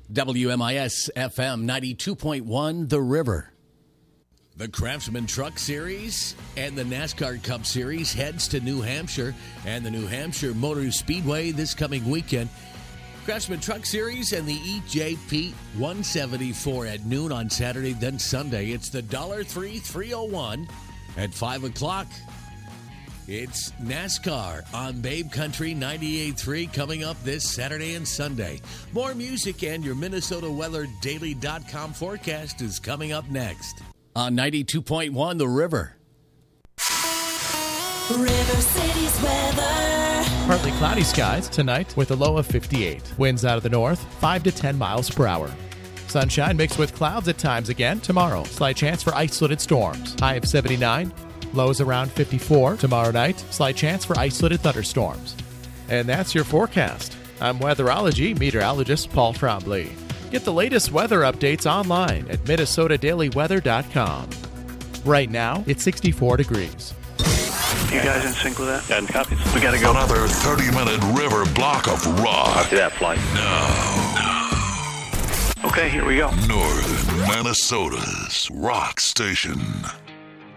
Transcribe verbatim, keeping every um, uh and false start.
W M I S F M ninety-two point one, The River. The Craftsman Truck Series and the NASCAR Cup Series heads to New Hampshire and the New Hampshire Motor Speedway this coming weekend. Craftsman Truck Series and the E J P one seventy-four at noon on Saturday, then Sunday. It's the Dollar Tree three oh one at five o'clock. It's NASCAR on Babe Country ninety-eight point three coming up this Saturday and Sunday. More music and your Minnesota Weather Daily dot com forecast is coming up next on ninety-two point one The River. River City's weather. Partly cloudy skies tonight with a low of fifty-eight. Winds out of the north, five to ten miles per hour. Sunshine mixed with clouds at times again tomorrow. Slight chance for isolated storms. High of seventy-nine. Lows around fifty-four tomorrow night. Slight chance for isolated thunderstorms. And that's your forecast. I'm weatherology meteorologist Paul Trombley. Get the latest weather updates online at Minnesota Daily Weather dot com. Right now, it's sixty-four degrees. You guys in sync with that? And copies. We gotta go. Another thirty-minute river block of rock. Copy that flight. Now, Okay, here we go. Northern Minnesota's rock station.